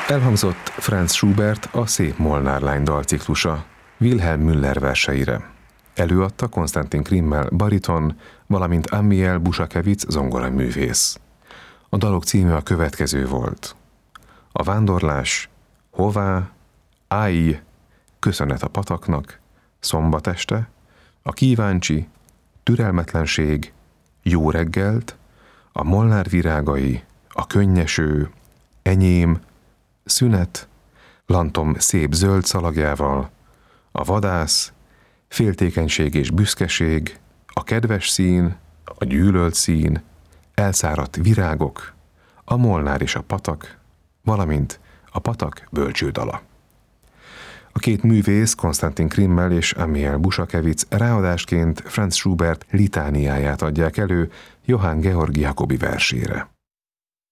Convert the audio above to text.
Elhangzott Franz Schubert A szép Molnár-lány dalciklusa Wilhelm Müller verseire. Előadta Konstantin Krimmel bariton, valamint Amiel Busakevitz zongoraművész. A dalok címe a következő volt: A vándorlás, Hová, Áj, Köszönet a pataknak, Szombat este, A kíváncsi, Türelmetlenség, Jó reggelt, A Molnár virágai, A könnyeső, Enyém, Szünet, Lantom szép zöld szalagjával, A vadász, Féltékenység és büszkeség, A kedves szín, A gyűlölt szín, Elszáradt virágok, A Molnár és a patak, valamint A patak bölcsődala. A két művész, Konstantin Krimmel és Amiel Busakevitz ráadásként Franz Schubert litániáját adják elő Johann Georg Jacobi versére.